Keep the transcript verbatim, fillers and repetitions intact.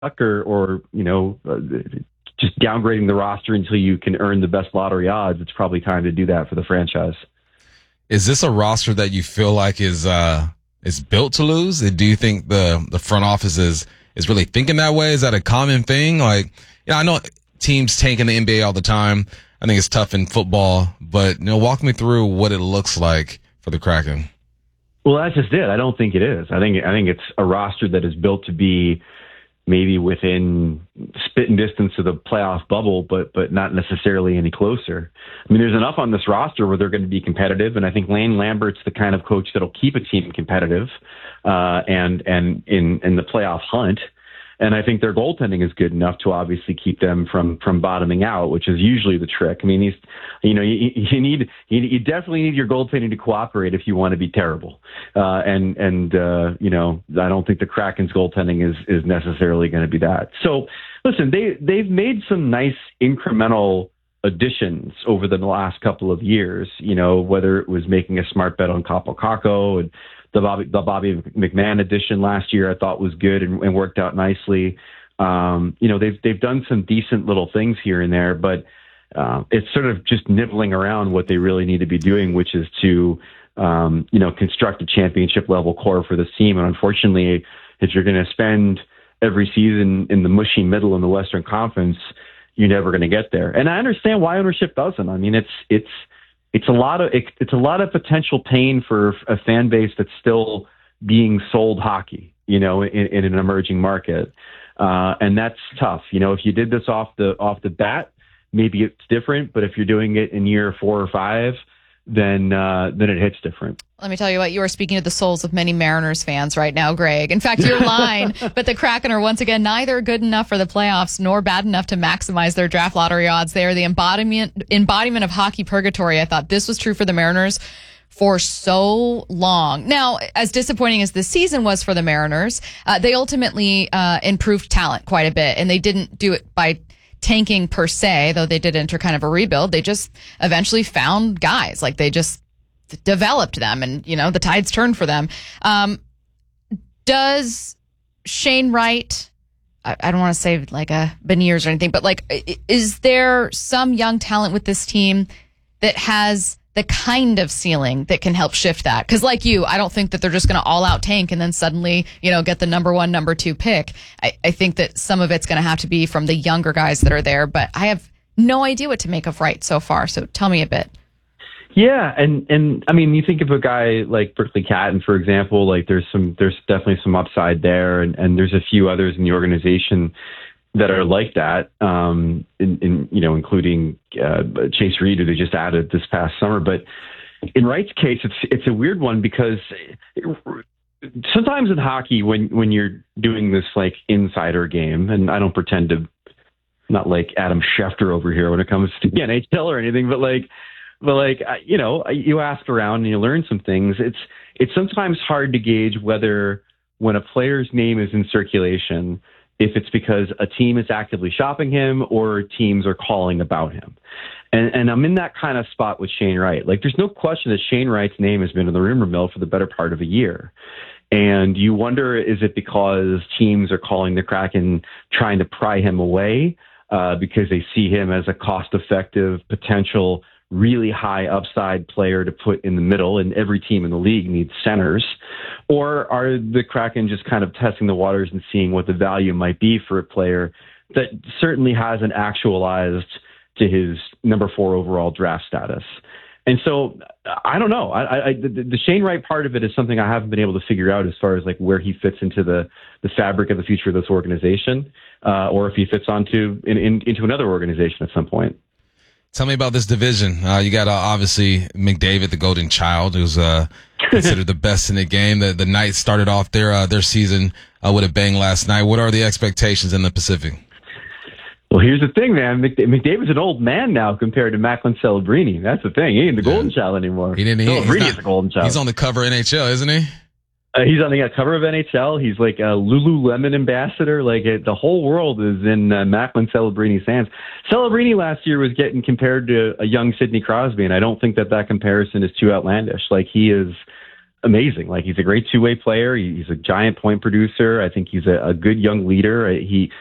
or, or you know, uh, just downgrading the roster until you can earn the best lottery odds, it's probably time to do that for the franchise. Is this a roster that you feel like is uh, is built to lose? Do you think the the front office is is really thinking that way? Is that a common thing? Like, yeah, I know teams tank in the N B A all the time. I think it's tough in football, but you know, walk me through what it looks like for the Kraken. Well, that's just it. I don't think it is. I think I think it's a roster that is built to be maybe within spitting distance of the playoff bubble, but but not necessarily any closer. I mean, there's enough on this roster where they're going to be competitive, and I think Lane Lambert's the kind of coach that'll keep a team competitive uh, and and in in the playoff hunt. And I think their goaltending is good enough to obviously keep them from from bottoming out, which is usually the trick. I mean, these, you know, you, you need you, you definitely need your goaltending to cooperate if you want to be terrible. Uh, and and uh, you know, I don't think the Kraken's goaltending is is necessarily going to be that. So, listen, they they've made some nice incremental additions over the last couple of years. You know, whether it was making a smart bet on Kaapo Kakko and The Bobby, the Bobby McMahon edition last year, I thought was good and, and worked out nicely. Um, you know, they've they've done some decent little things here and there, but uh, it's sort of just nibbling around what they really need to be doing, which is to um, you know construct a championship level core for this team. And unfortunately, if you're going to spend every season in the mushy middle in the Western Conference, you're never going to get there. And I understand why ownership doesn't. I mean, it's it's. It's a lot of it, it's a lot of potential pain for a fan base that's still being sold hockey, you know, in, in an emerging market, uh, and that's tough. You know, if you did this off the off the bat, maybe it's different. But if you're doing it in year four or five, then uh, then it hits different. Let me tell you what, you are speaking to the souls of many Mariners fans right now, Greg. In fact, your line, but the Kraken are once again neither good enough for the playoffs nor bad enough to maximize their draft lottery odds. They are the embodiment embodiment of hockey purgatory. I thought this was true for the Mariners for so long. Now, as disappointing as this season was for the Mariners, uh, they ultimately uh, improved talent quite a bit, and they didn't do it by tanking per se, though they did enter kind of a rebuild. They just eventually found guys. Like, they just developed them, and, you know, the tides turned for them. Um, does Shane Wright, I, I don't want to say like a Beniers or anything, but like, is there some young talent with this team that has the kind of ceiling that can help shift that? Because like you, I don't think that they're just going to all out tank and then suddenly, you know, get the number one, number two pick. I, I think that some of it's going to have to be from the younger guys that are there, but I have no idea what to make of Wright so far. So tell me a bit. Yeah, and, and I mean, you think of a guy like Berkeley Catton, for example, like there's some there's definitely some upside there, and, and there's a few others in the organization that are like that, um, in, in you know, including uh, Chase Reed, who they just added this past summer. But in Wright's case, it's it's a weird one because it, sometimes in hockey, when when you're doing this like insider game, and I don't pretend to, not like Adam Schefter over here when it comes to the N H L or anything, but like. But like, you know, you ask around and you learn some things. It's it's sometimes hard to gauge whether when a player's name is in circulation, if it's because a team is actively shopping him or teams are calling about him. And, and I'm in that kind of spot with Shane Wright. Like, there's no question that Shane Wright's name has been in the rumor mill for the better part of a year. And you wonder, is it because teams are calling the Kraken trying to pry him away uh, because they see him as a cost-effective potential really high upside player to put in the middle, and every team in the league needs centers? Or are the Kraken just kind of testing the waters and seeing what the value might be for a player that certainly hasn't actualized to his number four overall draft status? And so I don't know. I, I, the, the Shane Wright part of it is something I haven't been able to figure out as far as like where he fits into the, the fabric of the future of this organization, uh, or if he fits onto in, in, into another organization at some point. Tell me about this division. Uh, you got uh, obviously McDavid, the golden child, who's uh, considered the best in the game. The the Knights started off their uh, their season uh, with a bang last night. What are the expectations in the Pacific? Well, here's the thing, man. McDavid's an old man now compared to Macklin Celebrini. That's the thing. He ain't the golden yeah. child anymore. He didn't. He, Celebrini's the golden child. He's on the cover of N H L, isn't he? Uh, he's on the uh, cover of N H L. He's like a Lululemon ambassador. Like it, the whole world is in uh, Macklin Celebrini's hands. Celebrini last year was getting compared to a young Sidney Crosby, and I don't think that that comparison is too outlandish. Like he is amazing. Like, he's a great two-way player. He's a giant point producer. I think he's a, a good young leader. He